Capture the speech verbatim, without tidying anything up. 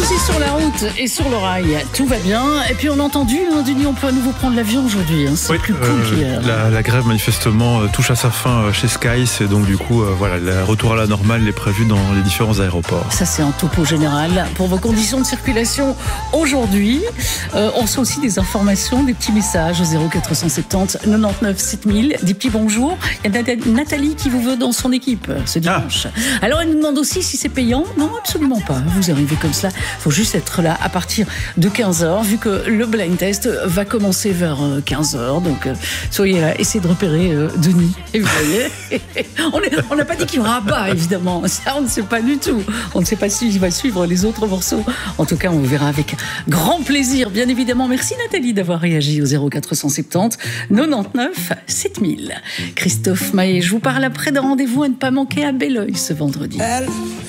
soucis sur la route et sur le rail, tout va bien. Et puis on a entendu, hein, Denis, on peut à nouveau prendre l'avion aujourd'hui. Hein. C'est oui, plus cool euh, qu'hier. La, la grève manifestement euh, touche à sa fin euh, chez Sky. Et donc du coup, euh, voilà, le retour à la normale est prévu dans les différents aéroports. Ça c'est un topo général pour vos conditions de circulation aujourd'hui. Euh, on reçoit aussi des informations, des petits messages au zéro quatre cent soixante-dix quatre-vingt-neuf sept mille, des petits bonjours. Il y a Nathalie qui vous veut dans son équipe ce dimanche. Ah. Alors elle nous demande aussi si c'est payant. Non, absolument pas. Vous arrivez comme cela. Il faut juste être là à partir de quinze heures, vu que le blind test va commencer vers quinze heures. Donc soyez là, essayez de repérer euh, Denis. Et vous voyez, on n'a pas dit qu'il y aura pas, évidemment. Ça, on ne sait pas du tout. On ne sait pas s'il va suivre les autres morceaux. En tout cas, on verra avec grand plaisir, bien évidemment. Merci Nathalie d'avoir réagi au zéro quatre cent soixante-dix quatre-vingt-neuf sept mille. Christophe Maé, je vous parle après d'un rendez-vous à ne pas manquer à Belleuil ce vendredi. Elle